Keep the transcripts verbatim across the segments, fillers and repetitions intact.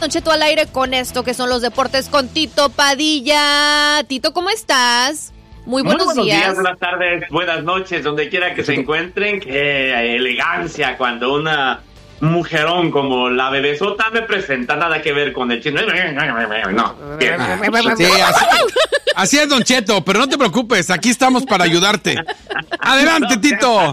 Don Cheto al aire con esto que son los deportes con Tito Padilla. Tito, ¿cómo estás? Muy buenos, Muy buenos días. días, buenas tardes, buenas noches, donde quiera que se encuentren. Qué elegancia cuando una mujerón como la bebesota me presenta, nada que ver con el chino. No. Sí, así, así es, Don Cheto, pero no te preocupes, aquí estamos para ayudarte. Adelante, no, Tito.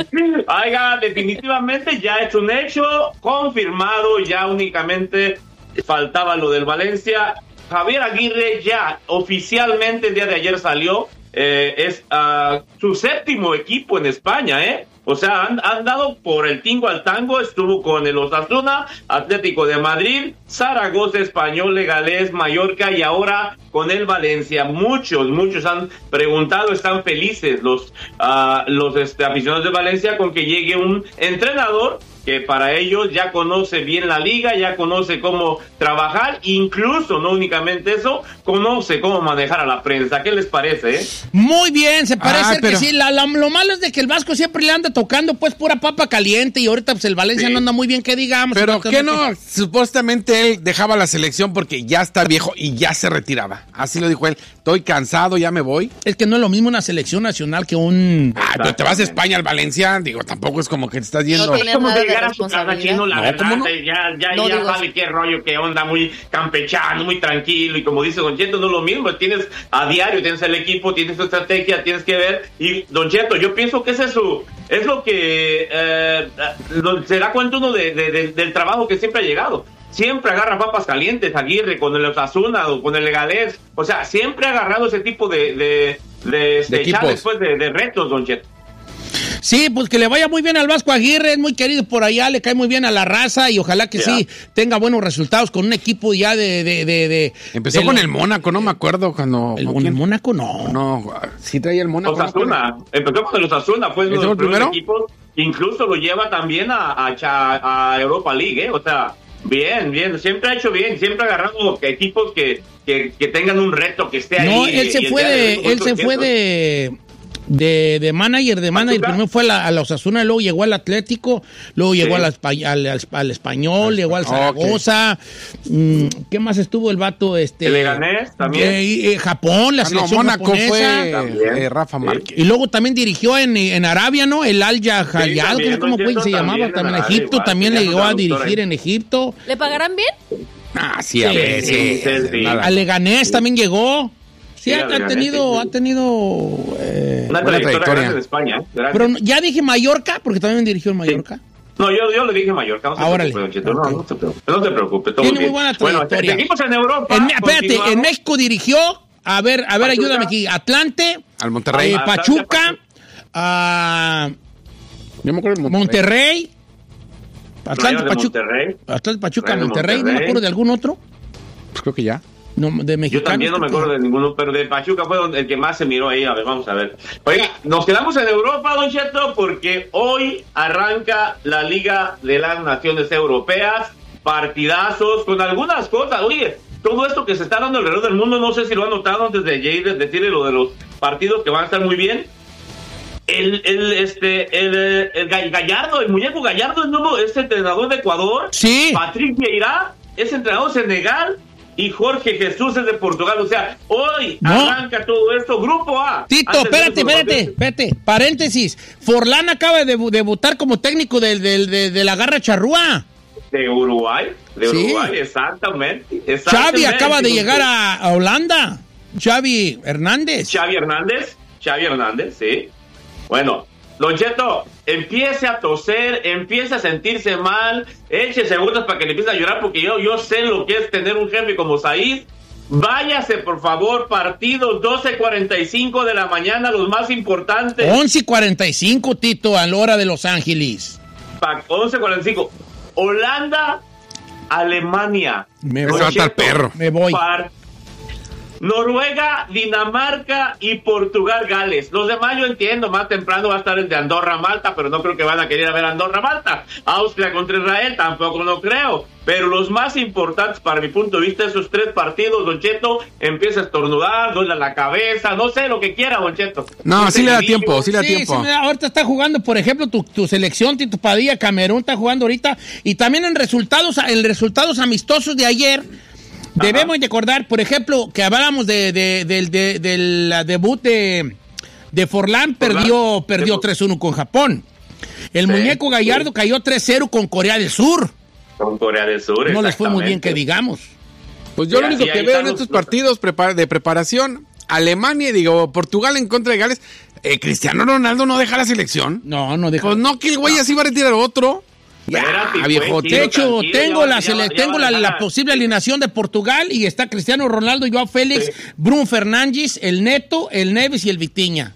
Oiga, definitivamente ya es un hecho confirmado, ya únicamente faltaba lo del Valencia. Javier Aguirre ya oficialmente el día de ayer salió, eh, es uh, su séptimo equipo en España, ¿eh? O sea, han, han dado por el tingo al tango, estuvo con el Osasuna, Atlético de Madrid, Zaragoza, Español, Leganés, Mallorca y ahora con el Valencia. Muchos, muchos han preguntado, están felices los, uh, los este, aficionados de Valencia con que llegue un entrenador que para ellos ya conoce bien la liga, ya conoce cómo trabajar, incluso, no únicamente eso, conoce cómo manejar a la prensa. ¿Qué les parece? Eh? Muy bien, se parece ah, pero... que sí. La, la, lo malo es de que el Vasco siempre le anda tocando pues pura papa caliente y ahorita pues el Valencia sí. no anda muy bien, que digamos. Pero ¿qué no? Que... Supuestamente él dejaba la selección porque ya está viejo y ya se retiraba. Así lo dijo él. Estoy cansado, ya me voy. Es que no es lo mismo una selección nacional que un... Ah, pero te vas a España, al Valencia, digo, tampoco es como que te estás yendo... No tiene nada de llegar a su casa, chino, la no, verdad, no? ya, ya, no, ya sabe qué rollo, qué onda, muy campechano, muy tranquilo, y como dice Don Cheto, no es lo mismo, tienes a diario, tienes el equipo, tienes tu estrategia, tienes que ver, y Don Cheto, yo pienso que ese es su, es lo que eh, se da cuenta uno de, de, de, del trabajo que siempre ha llegado. Siempre agarra papas calientes, Aguirre, con el Osasuna o con el Leganés, o sea, siempre ha agarrado ese tipo de, de, de, de, de, después de, de retos, Don Cheto. Sí, pues que le vaya muy bien al Vasco Aguirre, es muy querido por allá, le cae muy bien a la raza y ojalá que yeah. sí tenga buenos resultados con un equipo ya de... de, de, de Empezó de de con lo... el Mónaco, no me acuerdo cuando... ¿El, ¿el Mónaco? No. No, sí traía el Mónaco. Osasuna, empezó con el Osasuna, fue uno de los primeros equipos, incluso lo lleva también a, a, a Europa League, ¿eh? O sea, bien, bien, siempre ha hecho bien, siempre ha agarrado equipos que, que, que tengan un reto, que esté ahí. No, él se fue de... Él se fue de... De, de manager, de manager, primero fue a la, a la Osasuna, luego llegó al Atlético, luego llegó sí. al, al, al, al Español, llegó al Zaragoza. Okay. ¿Qué más estuvo el vato? Este, el Leganés también. Eh, eh, Japón, la ah, selección no, Mónaco japonesa. Fue eh, Rafa Márquez. Sí. Y luego también dirigió en, en Arabia, ¿no? El Al Jahayal, sí, ¿cómo fue que se llamaba? También en Egipto, igual, también le llegó a dirigir en Egipto. ¿Le pagarán bien? Ah, sí, a ver, sí. sí, sí, sí. Al Leganés también llegó. Sí, ha, ha tenido, ha tenido eh, una trayectoria en España. ¿Eh? Pero ya dije Mallorca, porque también dirigió en Mallorca. Sí. No, yo, yo le dije Mallorca. No se Ahora preocupe, okay. no, no, se preocupe, no se preocupe. Todo Tiene bien. muy buena trayectoria. Bueno, seguimos en Europa. En, espérate, en México dirigió, a ver, a ver, Pachuca. Ayúdame aquí, Atlante, al Monterrey, eh, Pachuca, a yo me acuerdo de Monterrey, Atlante, Pachuca, Monterrey. Atlante, Pachuca, Monterrey, Monterrey, no me acuerdo de algún otro. Pues creo que ya. No, de Yo también no me acuerdo de ninguno, pero de Pachuca fue el que más se miró ahí. A ver, vamos a ver. Oiga, nos quedamos en Europa, Don Cheto, porque hoy arranca la Liga de las Naciones Europeas, partidazos con algunas cosas. Oye, todo esto que se está dando alrededor del mundo, no sé si lo han notado antes de Jay, decirle lo de los partidos que van a estar muy bien. El, el, este, el, el Gallardo, el muñeco Gallardo, el nuevo, es entrenador de Ecuador. Sí. Patrick Vieira es entrenador de Senegal. Y Jorge Jesús es de Portugal. O sea, hoy no. arranca todo esto. Grupo A. Tito, espérate, espérate, espérate. Paréntesis. Forlán acaba de debutar como técnico de, de, de, de la Garra Charrúa. De Uruguay. De sí. Uruguay, exactamente. exactamente. Xavi acaba de llegar a, a Holanda. Xavi Hernández. Xavi Hernández. Xavi Hernández, sí. Bueno, Don Cheto, empiece a toser, empiece a sentirse mal, eche segundos para que le empiece a llorar, porque yo, yo sé lo que es tener un jefe como Said. Váyase, por favor, partidos doce cuarenta y cinco de la mañana, los más importantes. once cuarenta y cinco, Tito, a la hora de Los Ángeles. once cuarenta y cinco. Holanda, Alemania. Me voy a estar perro. Me voy. Par- Noruega, Dinamarca y Portugal, Gales. Los demás yo entiendo, más temprano va a estar el de Andorra, Malta, pero no creo que van a querer a ver Andorra, Malta. Austria contra Israel, tampoco no creo. Pero los más importantes para mi punto de vista, esos tres partidos, Don Cheto, empieza a estornudar, duele la cabeza, no sé, lo que quiera, Don Cheto. No, sí le da tiempo, sí le da sí, tiempo. Sí, ahorita está jugando, por ejemplo, tu, tu selección, Tito Padilla, Camerún está jugando ahorita, y también en resultados, en resultados amistosos de ayer, debemos de acordar, por ejemplo, que hablábamos de, de, de, de, de la debut de, de Forlán, perdió, perdió tres uno con Japón. El sí, muñeco Gallardo sí. cayó tres cero con Corea del Sur. Con Corea del Sur, no les fue muy bien, que digamos. Pues yo sí, lo único que veo en estos los... partidos de preparación, Alemania, digo, Portugal en contra de Gales, eh, Cristiano Ronaldo no deja la selección. No, no deja. Pues no, que el güey no. así va a retirar otro. Ya, ya viejo. De hecho, tengo, la, ya, ya, tengo ya, la, la posible alineación de Portugal y está Cristiano Ronaldo, Joao Félix, sí. Bruno Fernández, el Neto, el Neves y el Vitinha.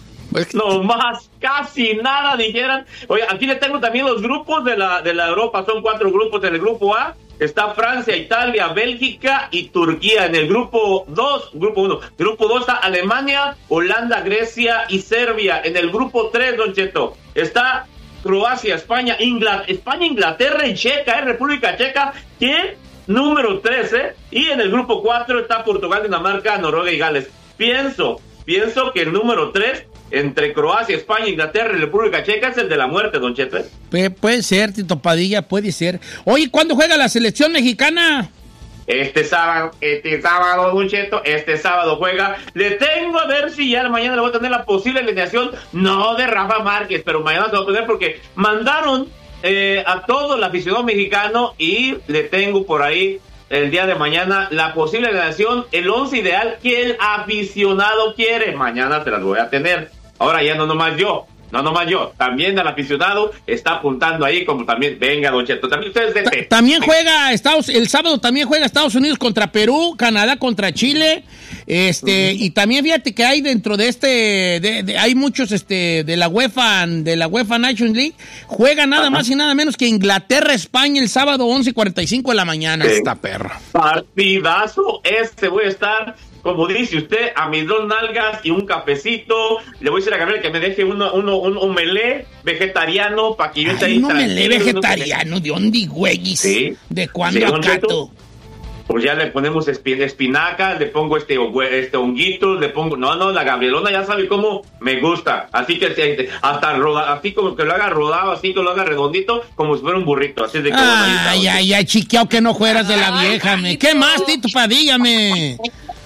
No más, casi nada dijeran. Oye, aquí le tengo también los grupos de la, de la Europa, son cuatro grupos. En el grupo A está Francia, Italia, Bélgica y Turquía. En el grupo dos, grupo uno, grupo dos está Alemania, Holanda, Grecia y Serbia. En el grupo tres, Don Cheto, está Croacia, España, Inglaterra, España, Inglaterra y Checa, ¿eh? República Checa, que número trece. Y en el grupo cuatro está Portugal, Dinamarca, Noruega y Gales. Pienso, pienso que el número tres, entre Croacia, España, Inglaterra y República Checa, es el de la muerte, Don Cheto. Pu- puede ser, Tito Padilla, puede ser. Oye, ¿cuándo juega la selección mexicana? Este sábado, este sábado, Don Cheto, este sábado juega. Le tengo a ver si ya mañana le voy a tener la posible alineación, no de Rafa Márquez, pero mañana se lo voy a tener porque mandaron eh, a todo el aficionado mexicano y le tengo por ahí el día de mañana la posible alineación, el once ideal que el aficionado quiere. Mañana se las voy a tener. Ahora ya no nomás yo. No, nomás yo, también el aficionado está apuntando ahí, como también, venga, Don Cheto, también ustedes de Ta- También juega Estados, el sábado también juega Estados Unidos contra Perú, Canadá contra Chile, este, uh-huh. y también fíjate que hay dentro de este, de, de, hay muchos, este, de la UEFA, de la UEFA Nations League, juega nada uh-huh. más y nada menos que Inglaterra, España, el sábado once cuarenta y cinco de la mañana. Sí. Esta perra. Partidazo, este voy a estar... Como dice usted, a mis dos nalgas y un cafecito. Le voy a decir a Gabriel que me deje uno, uno, un omelé vegetariano para que yo esté ahí. ¿Un omelé vegetariano? ¿De dónde, güey? Sí. ¿De cuándo sí, acato? Pues ya le ponemos espi- espinacas, le pongo este, este honguitos, le pongo... No, no, la Gabrielona ya sabe cómo me gusta. Así que hasta roda, así como que lo haga rodado, así que lo haga redondito, como si fuera un burrito. Así de que ay, ay, ay, chiqueado que no fueras de la vieja, me. ¿Qué más, Tito Padilla, me?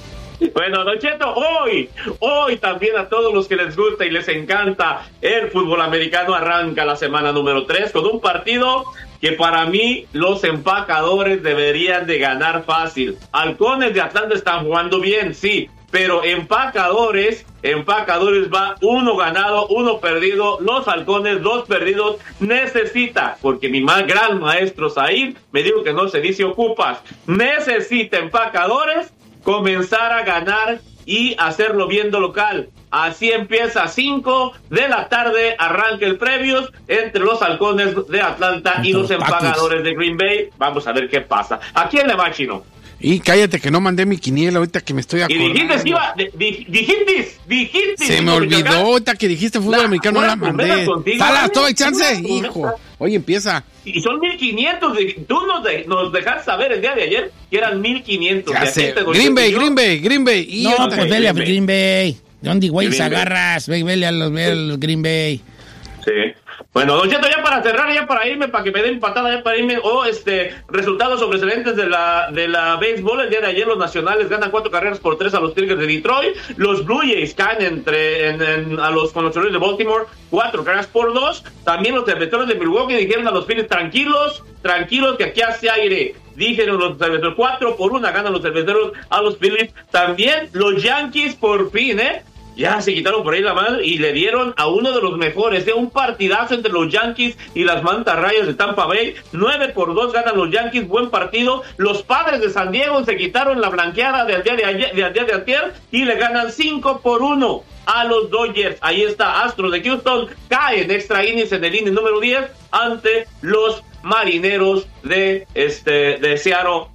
Bueno, Don Cheto, hoy, hoy también a todos los que les gusta y les encanta el fútbol americano arranca la semana número tres con un partido que para mí los empacadores deberían de ganar fácil. Halcones de Atlanta están jugando bien, sí, pero empacadores, empacadores va uno ganado, uno perdido, los halcones dos perdidos, necesita, porque mi más gran maestro Said me dijo que no se dice ocupas, necesita empacadores comenzar a ganar y hacerlo viendo local. Así empieza, cinco de la tarde, arranca el previos entre los halcones de Atlanta y los empacadores de Green Bay. Vamos a ver qué pasa. ¿A quién le va, Chino? Y cállate que no mandé mi quiniela ahorita que me estoy acordando. Y dijiste que iba, di, dijiste, dijiste. Se me olvidó ahorita que dijiste fútbol la, americano, no la mandé. Salas, todo el chance, hijo. Oye, empieza. Y son mil quinientos, de, tú nos, de, nos dejaste saber el día de ayer que eran mil quinientos. Ya sé. Green Bay, Green Bay, Green Bay. Y no, pues Green vele a Green Bay. ¿De dónde, güey, se agarras? Ve, vele a los, a los Green Bay. Sí. Bueno, Don Cheto, ya para cerrar, ya para irme, para que me den patada, ya para irme, o oh, este, resultados sobresalientes de la, de la béisbol. El día de ayer los nacionales ganan cuatro carreras por tres a los Tigres de Detroit. Los Blue Jays caen entre, en, en, a los, con los Orioles de Baltimore, cuatro carreras por dos. También los cerveceros de Milwaukee dijeron a los Phillies, tranquilos, tranquilos, que aquí hace aire. Dijeron los cerveceros, cuatro por una ganan los cerveceros a los Phillies. También los Yankees, por fin, ¿eh? Ya se quitaron por ahí la mano y le dieron a uno de los mejores, ¿eh? Un partidazo entre los Yankees y las Mantarrayas de Tampa Bay. nueve por dos ganan los Yankees, buen partido. Los Padres de San Diego se quitaron la blanqueada del día de ayer, del día de ayer y le ganan cinco por uno a los Dodgers. Ahí está, Astros de Houston cae en extra innings en el inning número diez ante los Marineros de este de Seattle.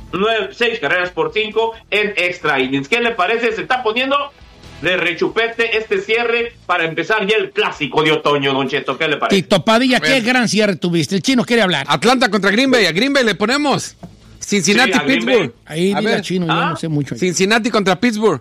nueve, seis carreras por cinco en extra innings. ¿Qué le parece? Se está poniendo de rechupete este cierre para empezar ya el clásico de otoño, Don Cheto. ¿Qué le parece? Tito Padilla, qué gran cierre tuviste. El chino quiere hablar. Atlanta contra Green Bay. A Green Bay le ponemos. Cincinnati, sí, Pittsburgh. Ahí a diga ver. chino, ¿Ah? yo no sé mucho. Cincinnati contra Pittsburgh.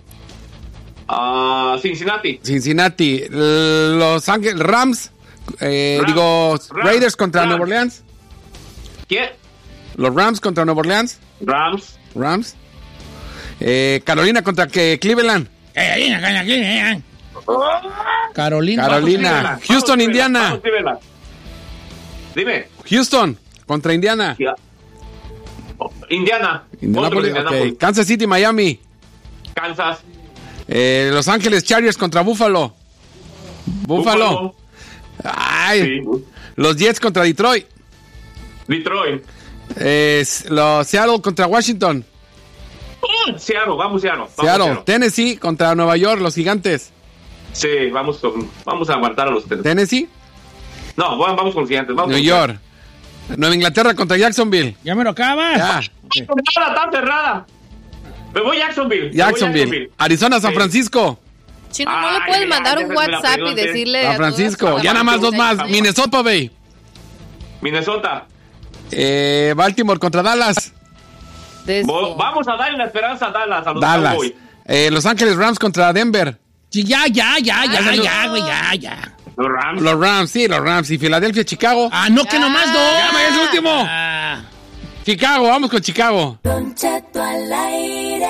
Uh, Cincinnati. Cincinnati. Los Ángeles Rams. Eh, Rams. Digo, Rams. Raiders contra Rams. Nueva Orleans. ¿Qué? Los Rams contra Nueva Orleans. Rams. Rams. Eh, Carolina contra que Cleveland. Carolina, Carolina. Carolina. Carolina. Houston, Vamos, Indiana. vamos, Cleveland. Dime. Houston contra Indiana. Indiana. Indianapolis, Otro Indianapolis. ok. Kansas City, Miami. Kansas. Eh, Los Ángeles Chargers contra Buffalo. Buffalo. Buffalo. Ay. Sí. Los Jets contra Detroit. Detroit. Eh, los Seattle contra Washington. Seattle, vamos Seattle. Vamos, Seattle. Seattle. Tennessee contra Nueva York, los Gigantes. Sí, vamos, con, vamos a aguantar a los Tennessee. Tennessee. No, bueno, vamos con los Gigantes. Vamos New con York. Nueva Inglaterra contra Jacksonville. ¿Ya me lo acabas? Ya. Cerrada, tan cerrada. Me voy a Jacksonville. Me voy a Jacksonville. Arizona, San Sí. Francisco. Chino, ¿no le Ay, puedes ya, mandar ya un se me la WhatsApp y pregunté. decirle San a Francisco. todos Ya nada más dos más. Minnesota Bay. Minnesota. Eh, Baltimore contra Dallas. Desde- Vo- Vamos a darle la esperanza a Dallas, a los Dallas. Cowboys. Eh, Los Ángeles Rams contra Denver. Sí, ya, ya, ya, ya, Ah, ya, güey, ya, ya. Los Rams. Los Rams, sí, los Rams. Y Filadelfia, Chicago. Ah, no, que Ya. nomás dos. Ya, me es el último. Ah. Chicago, vamos con Chicago. Don Cheto al aire.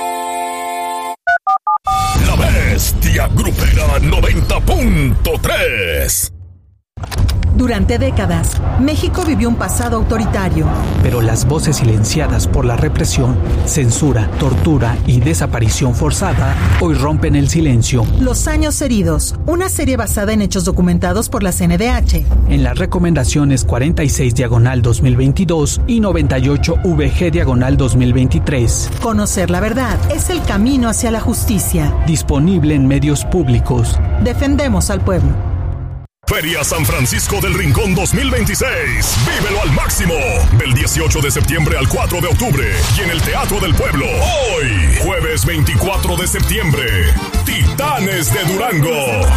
La Bestia Grupera noventa punto tres. Durante décadas, México vivió un pasado autoritario. Pero las voces silenciadas por la represión, censura, tortura y desaparición forzada hoy rompen el silencio. Los años heridos, una serie basada en hechos documentados por la C N D H. En las recomendaciones cuarenta y seis diagonal dos mil veintidós y noventa y ocho V G diagonal dos mil veintitrés. Conocer la verdad es el camino hacia la justicia. Disponible en medios públicos. Defendemos al pueblo. Feria San Francisco del Rincón dos mil veintiséis. Vívelo al máximo. Del dieciocho de septiembre al cuatro de octubre. Y en el Teatro del Pueblo. Hoy, jueves veinticuatro de septiembre. Titanes de Durango.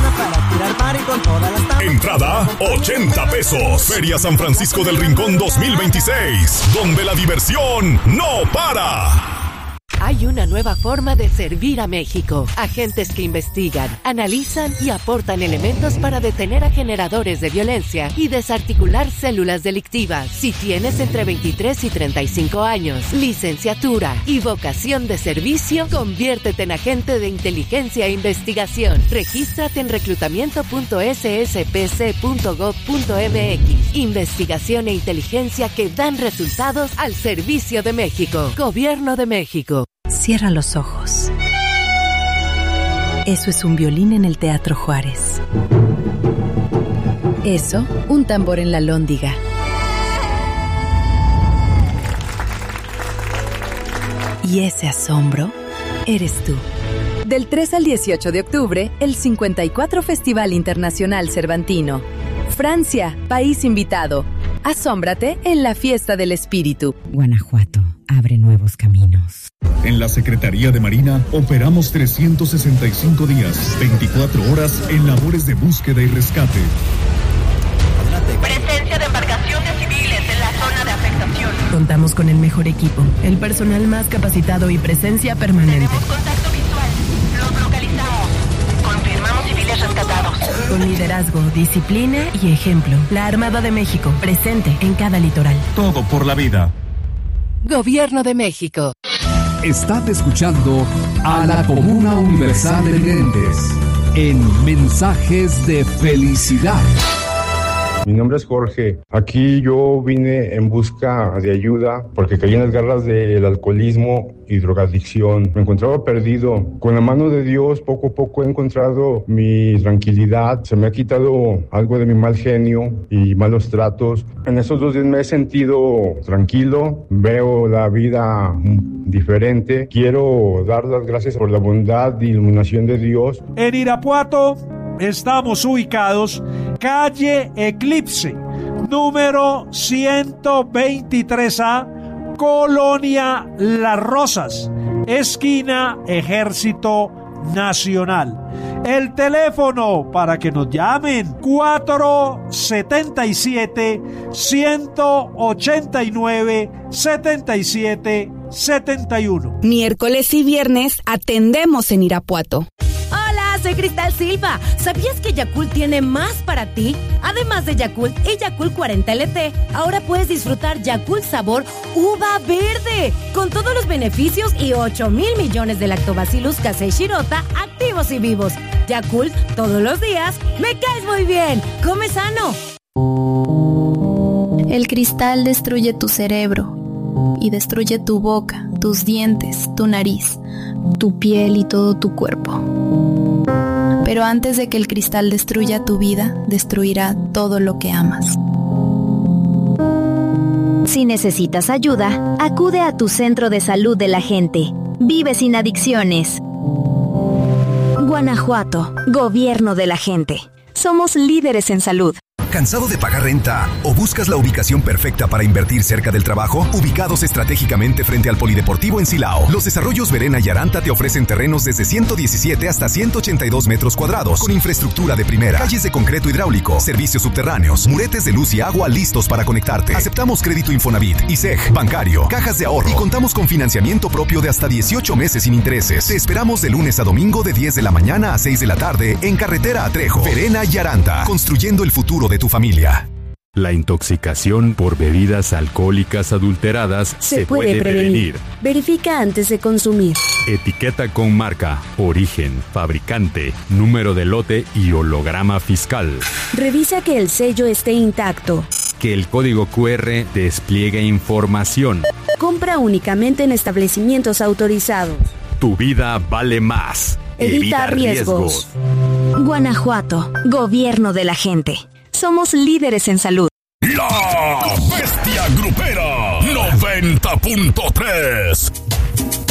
Entrada, ochenta pesos. Feria San Francisco del Rincón dos mil veintiséis. Donde la diversión no para. Hay una nueva forma de servir a México. Agentes que investigan, analizan y aportan elementos para detener a generadores de violencia y desarticular células delictivas. Si tienes entre veintitrés y treinta y cinco años, licenciatura y vocación de servicio, conviértete en agente de inteligencia e investigación. Regístrate en reclutamiento punto s s p c punto gov punto m x. Investigación e inteligencia que dan resultados al servicio de México. Gobierno de México. Cierra los ojos. Eso es un violín en el Teatro Juárez. Eso, un tambor en la Lóndiga. Y ese asombro, eres tú. Del tres al dieciocho de octubre, el cincuenta y cuatro Festival Internacional Cervantino. Francia, país invitado. Asómbrate en la Fiesta del Espíritu. Guanajuato, abre nuevos caminos. En la Secretaría de Marina operamos trescientos sesenta y cinco días, veinticuatro horas en labores de búsqueda y rescate. Presencia de embarcaciones civiles en la zona de afectación. Contamos con el mejor equipo, el personal más capacitado y presencia permanente. Tenemos contacto visual. Los localizamos. Confirmamos civiles rescatados. Con liderazgo, disciplina y ejemplo. La Armada de México, presente en cada litoral. Todo por la vida. Gobierno de México. Estás escuchando a la Comuna Universal de Videntes en Mensajes de Felicidad. Mi nombre es Jorge. Aquí yo vine en busca de ayuda porque caí en las garras del alcoholismo y drogadicción. Me encontraba perdido. Con la mano de Dios, poco a poco he encontrado mi tranquilidad. Se me ha quitado algo de mi mal genio y malos tratos. En esos dos días me he sentido tranquilo. Veo la vida diferente. Quiero dar las gracias por la bondad y iluminación de Dios. En Irapuato estamos ubicados calle Eclipse, número ciento veintitrés A, Colonia Las Rosas, esquina Ejército Nacional. El teléfono para que nos llamen: cuatro setenta y siete, ciento ochenta y nueve, setenta y siete setenta y uno. Miércoles y viernes atendemos en Irapuato. Hola, soy Cristal Silva. ¿Sabías que Yakult tiene más para ti? Además de Yakult y Yakult cuarenta L T, ahora puedes disfrutar Yakult sabor uva verde, con todos los beneficios y ocho mil millones de lactobacillus casei shirota activos y vivos. Yakult, todos los días, me caes muy bien. Come sano. El cristal destruye tu cerebro y destruye tu boca, tus dientes, tu nariz, tu piel y todo tu cuerpo. Pero antes de que el cristal destruya tu vida, destruirá todo lo que amas. Si necesitas ayuda, acude a tu centro de salud de la gente. Vive sin adicciones. Guanajuato, gobierno de la gente. Somos líderes en salud. ¿Cansado de pagar renta o buscas la ubicación perfecta para invertir cerca del trabajo? Ubicados estratégicamente frente al Polideportivo en Silao, los desarrollos Verena y Aranta te ofrecen terrenos desde ciento diecisiete hasta ciento ochenta y dos metros cuadrados, con infraestructura de primera, calles de concreto hidráulico, servicios subterráneos, muretes de luz y agua listos para conectarte. Aceptamos crédito Infonavit, I S E G, bancario, cajas de ahorro y contamos con financiamiento propio de hasta dieciocho meses sin intereses. Te esperamos de lunes a domingo de diez de la mañana a seis de la tarde en Carretera a Trejo. Verena y Aranta, construyendo el futuro de tu familia. La intoxicación por bebidas alcohólicas adulteradas se, se puede, puede prevenir. prevenir. Verifica antes de consumir. Etiqueta con marca, origen, fabricante, número de lote y holograma fiscal. Revisa que el sello esté intacto. Que el código cu erre despliegue información. Compra únicamente en establecimientos autorizados. Tu vida vale más. Evita, Evita riesgos. riesgos. Guanajuato, gobierno de la gente. Somos líderes en salud. La Bestia Grupera noventa punto tres.